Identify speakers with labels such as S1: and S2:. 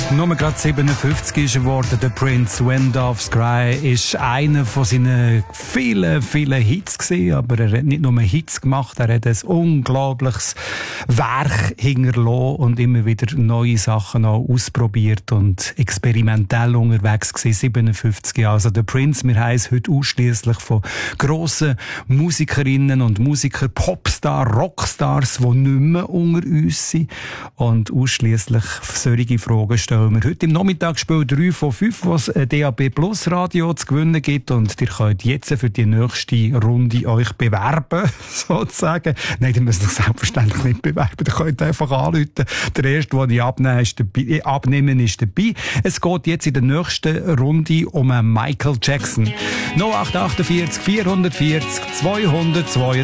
S1: nur gerade 57 ist geworden. Der Prince, When Doves Cry, ist einer von seinen vielen, vielen Hits gewesen. Aber er hat nicht nur Hits gemacht, er hat ein unglaubliches Werk hinterlassen und immer wieder neue Sachen auch ausprobiert und experimentell unterwegs gewesen. 57 Jahre. Also der Prince, wir heißen heute ausschliesslich von grossen Musikerinnen und Musikern, Popstars, Rockstars, die nicht mehr unter uns sind. Und ausschliesslich solche Fragen stellen wir heute im Nachmittagsspiel 3 von 5, was DAB Plus Radio zu gewinnen gibt. Und ihr könnt jetzt für die nächste Runde euch bewerben, sozusagen. Nein, ihr müsst euch selbstverständlich nicht bewerben. Ihr könnt einfach anrufen. Der erste, den ich abnehmen, ist dabei. Es geht jetzt in der nächsten Runde um Michael Jackson. 0848 440 222.